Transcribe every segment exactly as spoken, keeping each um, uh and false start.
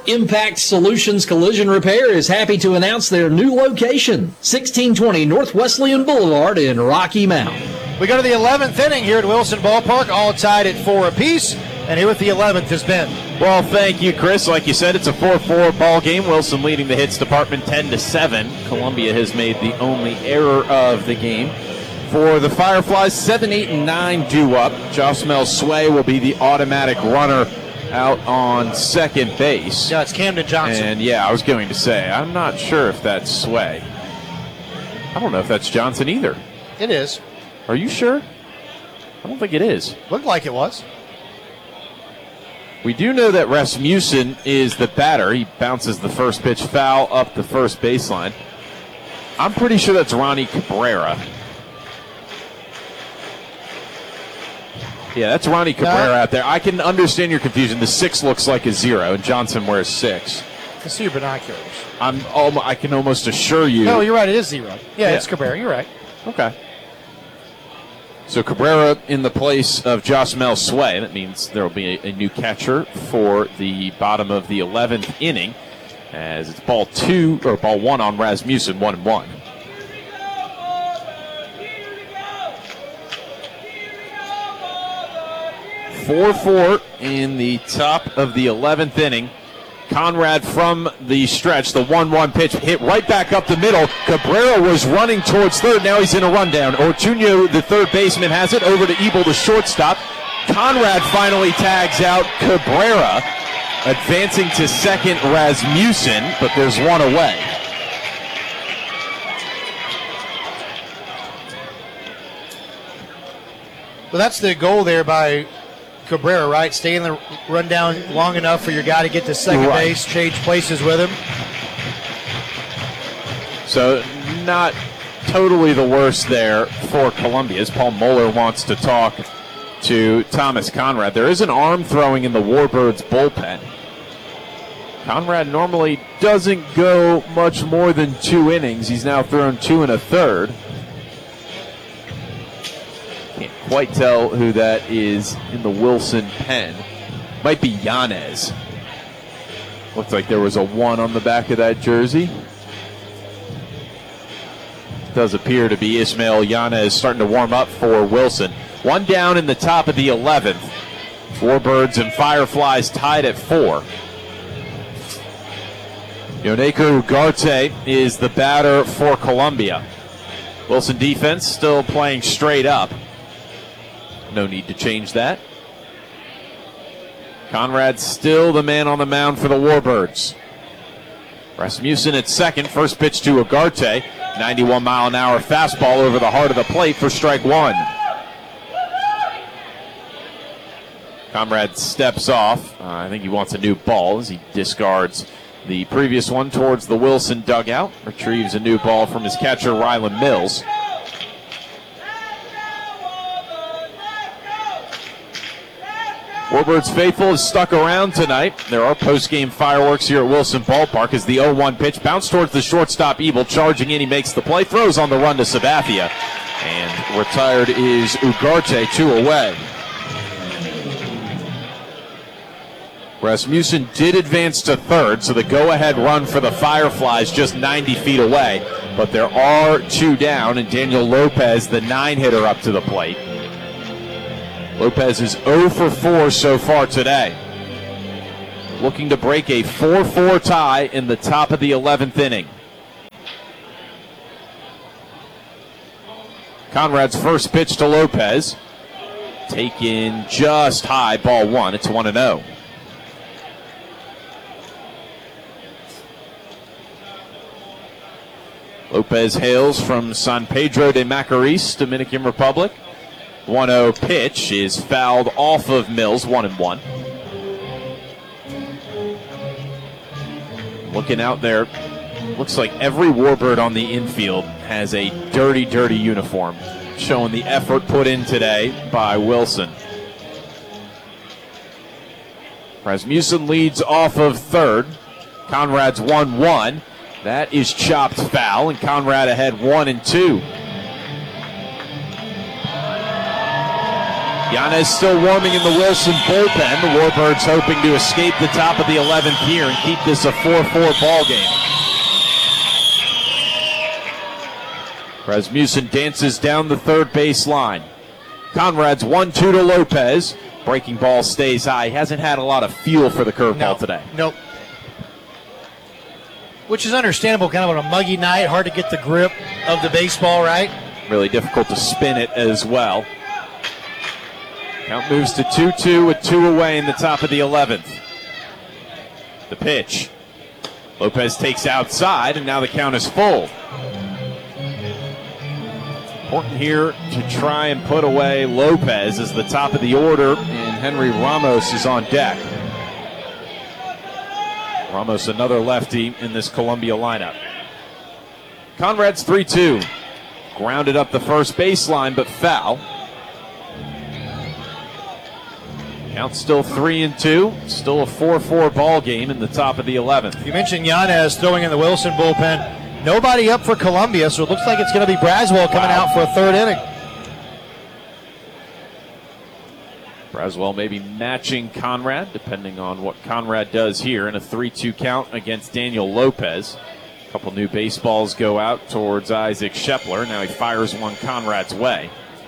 Impact Solutions Collision Repair is happy to announce their new location, sixteen twenty North Wesleyan Boulevard in Rocky Mount. We go to the eleventh inning here at Wilson Ballpark, all tied at four apiece. And here with the eleventh is Ben. Well, thank you, Chris. Like you said, it's a four four ball game. Wilson leading the hits department ten to seven. Columbia has made the only error of the game. For the Fireflies, seven, eight, and nine due up. Josmel Sway will be the automatic runner out on second base. Yeah, it's Camden Johnson. And yeah, I was going to say, I'm not sure if that's Sway. I don't know if that's Johnson either. It is. Are you sure? I don't think it is. Looked like it was. We do know that Rasmussen is the batter. He bounces the first pitch foul up the first baseline. I'm pretty sure that's Ronnie Cabrera. Yeah, that's Ronnie Cabrera no. out there. I can understand your confusion. The six looks like a zero, and Johnson wears six. I see your binoculars. I'm. Al- I can almost assure you. No, you're right. It is zero. Yeah, yeah. It's Cabrera. You're right. Okay. So Cabrera in the place of Josmel Sway. That means there will be a, a new catcher for the bottom of the eleventh inning, as it's ball two or ball one on Rasmussen, one and one. four four in the top of the eleventh inning. Conrad from the stretch, the one one pitch hit right back up the middle. Cabrera was running towards third. Now he's in a rundown. Ortuño, the third baseman, has it over to Ebel, the shortstop. Conrad finally tags out Cabrera. Advancing to second, Rasmussen, but there's one away. Well, that's the goal there by Cabrera, right? Stay in the rundown long enough for your guy to get to second right. base, change places with him. So not totally the worst there for Columbia, as Paul Moeller wants to talk to Thomas Conrad. There is an arm throwing in the Warbirds bullpen. Conrad normally doesn't go much more than two innings. He's now thrown two and a third. Can't quite tell who that is in the Wilson pen. Might be Yanez. Looks like there was a one on the back of that jersey. Does appear to be Ismael Yanez starting to warm up for Wilson. One down in the top of the eleventh. Warbirds and Fireflies tied at four. Yoneko Ugarte is the batter for Columbia. Wilson defense still playing straight up. No need to change that. Conrad still the man on the mound for the Warbirds. Rasmussen at second. First pitch to Ugarte. ninety-one mile an hour fastball over the heart of the plate for strike one. Conrad steps off. Uh, I think he wants a new ball as he discards the previous one towards the Wilson dugout. Retrieves a new ball from his catcher, Rylan Mills. Warbirds faithful is stuck around tonight. There are post-game fireworks here at Wilson Ballpark as the oh one pitch bounced towards the shortstop. Ebel charging in. He makes the play. Throws on the run to Sabathia. And retired is Ugarte, two away. Rasmussen did advance to third, so the go-ahead run for the Fireflies just ninety feet away. But there are two down, and Daniel Lopez, the nine-hitter, up to the plate. Lopez is oh for four so far today. Looking to break a four four tie in the top of the eleventh inning. Conrad's first pitch to Lopez. Taken just high, ball one. It's one and oh. Lopez hails from San Pedro de Macorís, Dominican Republic. one oh pitch is fouled off of Mills, one and one. Looking out there, looks like every Warbird on the infield has a dirty, dirty uniform, showing the effort put in today by Wilson. Rasmussen leads off of third. Conrad's one one. That is chopped foul, and Conrad ahead one and two. Yanez still warming in the Wilson bullpen. The Warbirds hoping to escape the top of the eleventh here and keep this a four four ball game. Rasmussen dances down the third base line. Conrad's one two to Lopez. Breaking ball stays high. He hasn't had a lot of feel for the curveball no, today. Nope. Which is understandable, kind of on a muggy night. Hard to get the grip of the baseball, right? Really difficult to spin it as well. Count moves to two two with two away in the top of the eleventh. The pitch. Lopez takes outside, and now the count is full. Important here to try and put away Lopez as the top of the order, and Henry Ramos is on deck. Ramos, another lefty in this Columbia lineup. Conrad's three two. Grounded up the first baseline, but foul. Count still three and two. Still a four four ball game in the top of the eleventh. You mentioned Yanez throwing in the Wilson bullpen. Nobody up for Columbia, so it looks like it's going to be Braswell coming Wow. out for a third inning. Braswell maybe matching Conrad, depending on what Conrad does here in a three two count against Daniel Lopez. A couple new baseballs go out towards Isaac Schepler. Now he fires one Conrad's way.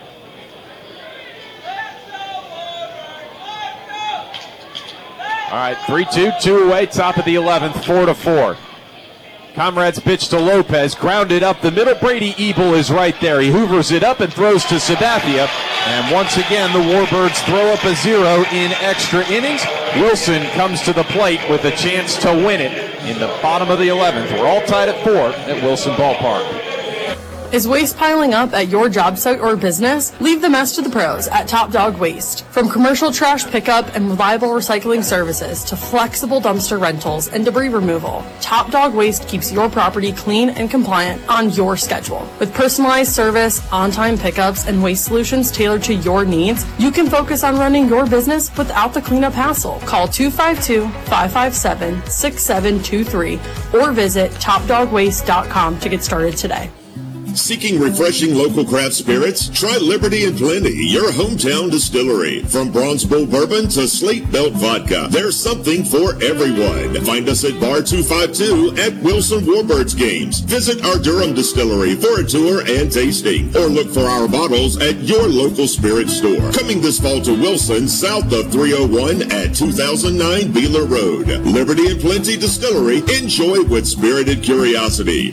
All right, three two, two away, top of the eleventh, four to four. Conrad's pitch to Lopez, grounded up the middle. Brady Ebel is right there. He hoovers it up and throws to Sabathia. And once again, the Warbirds throw up a zero in extra innings. Wilson comes to the plate with a chance to win it in the bottom of the eleventh. We're all tied at four at Wilson Ballpark. Is waste piling up at your job site or business? Leave the mess to the pros at Top Dog Waste. From commercial trash pickup and reliable recycling services to flexible dumpster rentals and debris removal, Top Dog Waste keeps your property clean and compliant on your schedule. With personalized service, on-time pickups, and waste solutions tailored to your needs, you can focus on running your business without the cleanup hassle. Call two five two, five five seven, six seven two three or visit top dog waste dot com to get started today. Seeking refreshing local craft spirits? Try Liberty and Plenty, your hometown distillery. From Bronze Bull Bourbon to Slate Belt Vodka, there's something for everyone. Find us at Bar two five two at Wilson Warbirds Games. Visit our Durham distillery for a tour and tasting, or look for our bottles at your local spirit store. Coming this fall to Wilson, south of three oh one at two thousand nine Beeler Road. Liberty and Plenty Distillery. Enjoy with spirited curiosity.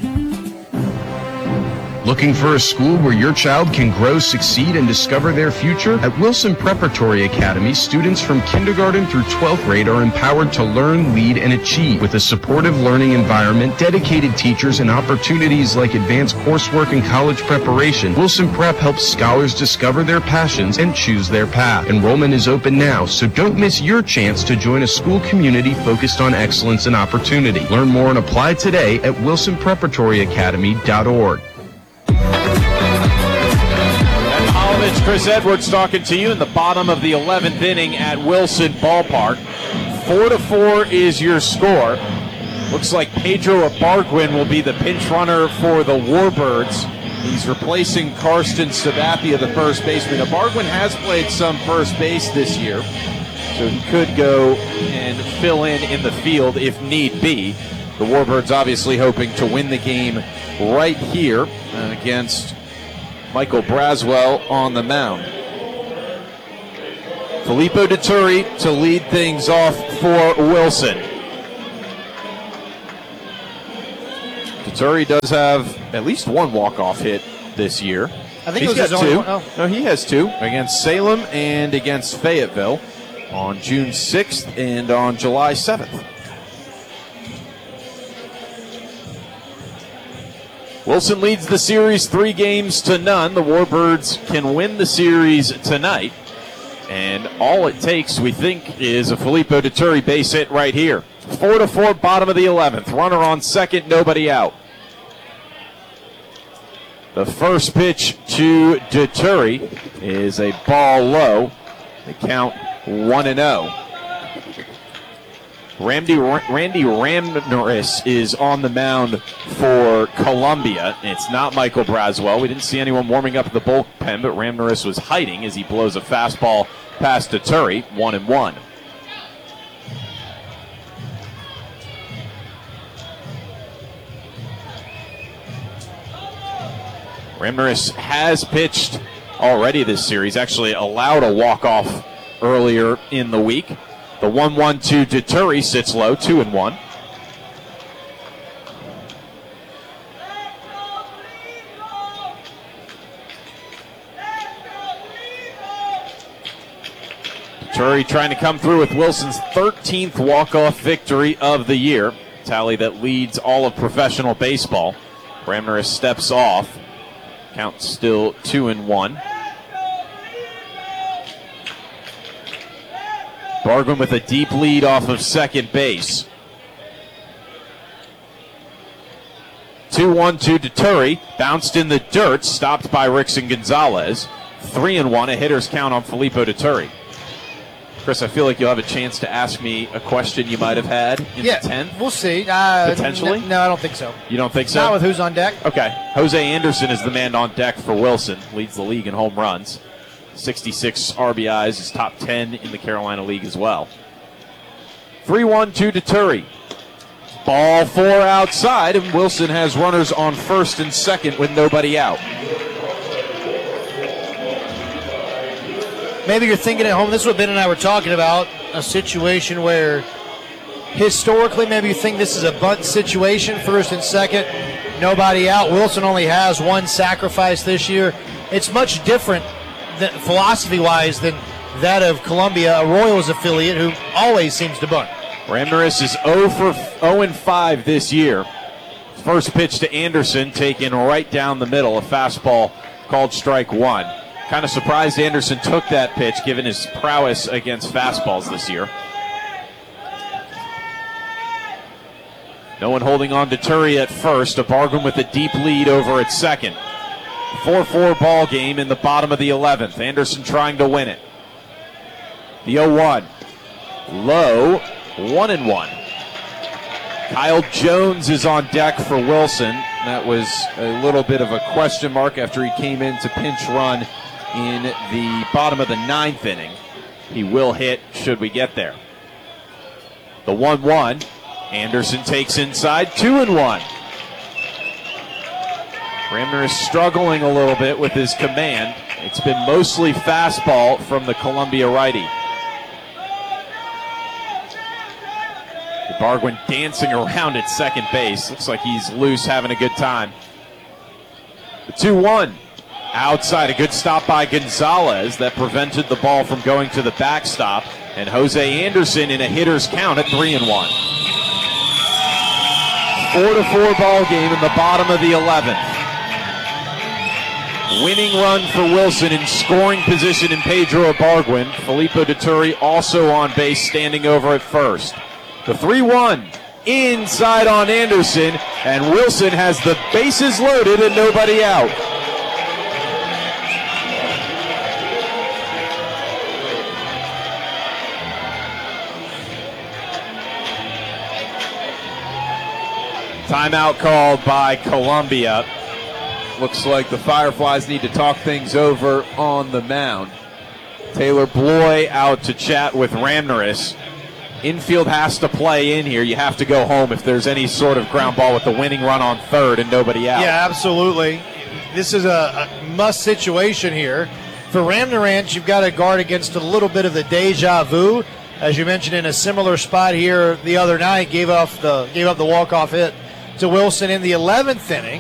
Looking for a school where your child can grow, succeed, and discover their future? At Wilson Preparatory Academy, students from kindergarten through twelfth grade are empowered to learn, lead, and achieve. With a supportive learning environment, dedicated teachers, and opportunities like advanced coursework and college preparation, Wilson Prep helps scholars discover their passions and choose their path. Enrollment is open now, so don't miss your chance to join a school community focused on excellence and opportunity. Learn more and apply today at wilson preparatory academy dot org. Chris Edwards talking to you in the bottom of the eleventh inning at Wilson Ballpark. Four to four is your score. Looks like Pedro Ibargüen will be the pinch runner for the Warbirds. He's replacing Karsten Sabathia, the first baseman. Ibargüen has played some first base this year, so he could go and fill in in the field if need be. The Warbirds obviously hoping to win the game right here against Michael Braswell on the mound. Filippo Dituri to lead things off for Wilson. Dituri does have at least one walk-off hit this year. I think He's it was got his two. only one. Oh. No, he has two against Salem and against Fayetteville on June sixth and on July seventh. Wilson leads the series three games to none. The Warbirds can win the series tonight. And all it takes, we think, is a Filippo Dituri base hit right here. Four to four, bottom of the eleventh. Runner on second, nobody out. The first pitch to Dituri is a ball low. They count one and oh. Randy, Randy Ramnerus is on the mound for Columbia. It's not Michael Braswell. We didn't see anyone warming up at the bullpen, but Ramnerus was hiding as he blows a fastball past Deturi, one and one. Ramnerus has pitched already this series, actually allowed a walk-off earlier in the week. The one one to Deturi sits low, two and one. Deturi trying to come through with Wilson's thirteenth walk-off victory of the year, tally that leads all of professional baseball. Ramnerus steps off. Count still two and one. Bargwin with a deep lead off of second base. two one to Deturi. Bounced in the dirt, stopped by Rickson Gonzalez. three and one, a hitter's count on Filippo Deturi. Chris, I feel like you'll have a chance to ask me a question you might have had in yeah, the tenth. We'll see. Uh, Potentially? N- no, I don't think so. You don't think so? Not with who's on deck. Okay. Jose Anderson is the man on deck for Wilson. Leads the league in home runs. sixty-six R B Is, is top ten in the Carolina League as well. three one to Deturi. Ball four outside, and Wilson has runners on first and second with nobody out. Maybe you're thinking at home, this is what Ben and I were talking about, a situation where historically maybe you think this is a bunt situation, first and second, nobody out. Wilson only has one sacrifice this year. It's much different than, philosophy-wise than that of Columbia, a Royals affiliate who always seems to bunt. Ramnerus is oh for oh and five this year. First pitch to Anderson, taken right down the middle, a fastball called strike one. Kind of surprised Anderson took that pitch, given his prowess against fastballs this year. No one holding on to Deturi at first. A Bargwin with a deep lead over at second. four four ball game in the bottom of the eleventh. Anderson trying to win it. The oh one. Low, one and one. Kyle Jones is on deck for Wilson. That was a little bit of a question mark after he came in to pinch run in the bottom of the ninth inning. He will hit should we get there. The one one. Anderson takes inside, two and one. Ramner is struggling a little bit with his command. It's been mostly fastball from the Columbia righty. Bargwin dancing around at second base. Looks like he's loose, having a good time. The two one. Outside, a good stop by Gonzalez that prevented the ball from going to the backstop. And Jose Anderson in a hitter's count at three and one. Four to four ball game in the bottom of the eleventh. Winning run for Wilson in scoring position in Pedro Bargwin. Filippo Deturi also on base, standing over at first. The three one inside on Anderson, and Wilson has the bases loaded and nobody out. Timeout called by Columbia. Looks like the Fireflies need to talk things over on the mound. Taylor Bloy out to chat with Ramnerus. Infield has to play in here. You have to go home if there's any sort of ground ball with the winning run on third and nobody out. Yeah, absolutely. This is a, a must situation here. For Ramnerus, you've got to guard against a little bit of the deja vu. As you mentioned, in a similar spot here the other night, gave off the gave up the walk-off hit to Wilson in the eleventh inning.